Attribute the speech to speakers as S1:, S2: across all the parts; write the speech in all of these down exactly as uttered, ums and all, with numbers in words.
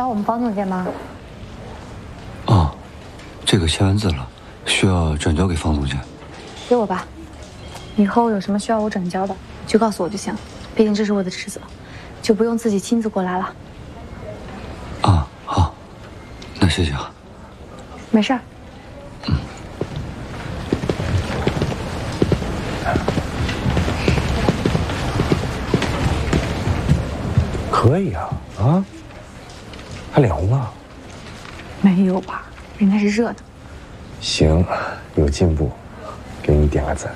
S1: 我们方总监吗？
S2: 哦，这个签完字了，需要转交给方总监。
S1: 给我吧，以后有什么需要我转交的，就告诉我就行。毕竟这是我的职责，就不用自己亲自过来了。
S2: 啊，好，那谢谢啊。
S1: 没事儿。
S2: 嗯。
S3: 可以啊，啊，还脸红了？
S1: 没有吧，人家是热的。
S3: 行，有进步，给你点个赞。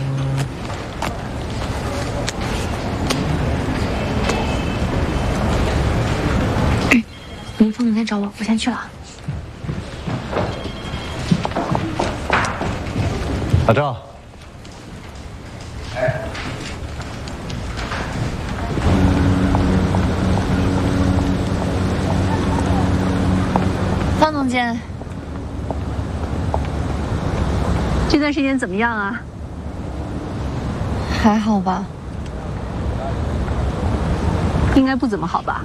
S1: 嗯，方总监找我，我先去了。
S3: 老赵。
S4: 哎。
S1: 方总监，
S5: 这段时间怎么样啊？
S1: 还好吧？
S5: 应该不怎么好吧？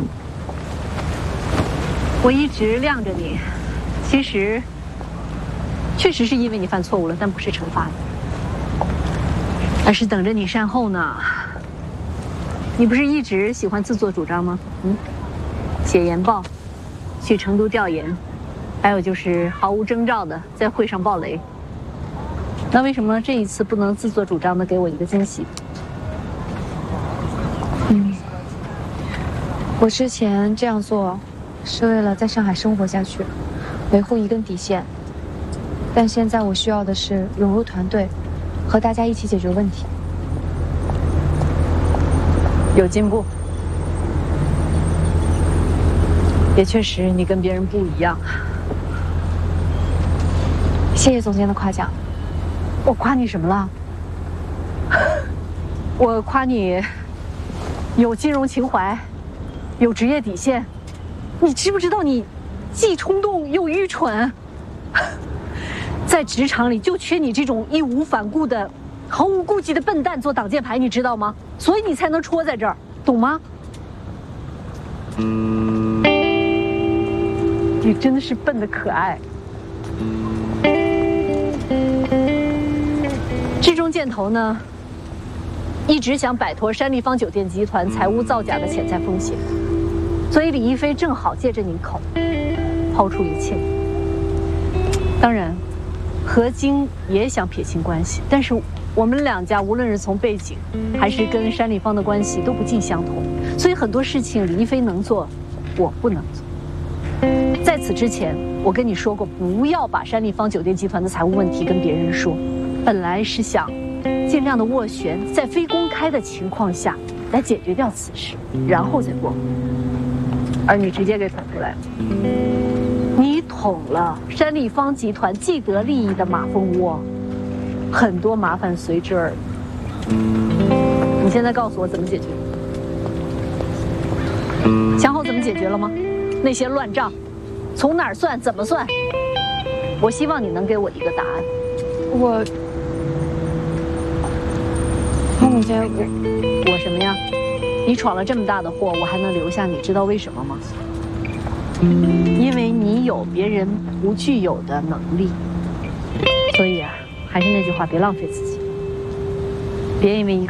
S5: 我一直晾着你，其实确实是因为你犯错误了，但不是惩罚你，而是等着你善后呢。你不是一直喜欢自作主张吗？嗯，写研报，去成都调研。还有就是毫无征兆的在会上爆雷，那为什么这一次不能自作主张的给我一个惊喜？
S1: 嗯，我之前这样做是为了在上海生活下去，维护一根底线。但现在我需要的是融入团队，和大家一起解决问题。
S5: 有进步，也确实你跟别人不一样。
S1: 谢谢总监的夸奖。
S5: 我夸你什么了？我夸你有金融情怀，有职业底线。你知不知道你既冲动又愚蠢？在职场里就缺你这种义无反顾的、毫无顾忌的笨蛋做挡箭牌，你知道吗？所以你才能戳在这儿，懂吗？你真的是笨得可爱。志中箭头呢，一直想摆脱山立方酒店集团财务造假的潜在风险，所以李一飞正好借着你口抛出一切。当然，何晶也想撇清关系，但是我们两家无论是从背景还是跟山立方的关系都不尽相同，所以很多事情李一飞能做，我不能做。在此之前，我跟你说过，不要把山立方酒店集团的财务问题跟别人说。本来是想尽量的斡旋，在非公开的情况下来解决掉此事，然后再过。而你直接给捅出来了，你捅了山立方集团既得利益的马蜂窝，很多麻烦随之而来。你现在告诉我怎么解决？想好怎么解决了吗？那些乱账，从哪儿算，怎么算？我希望你能给我一个答案。
S1: 我，方总监，我
S5: 我什么呀？你闯了这么大的祸，我还能留下你，知道为什么吗？因为你有别人不具有的能力。所以啊，还是那句话，别浪费自己，别因为一个。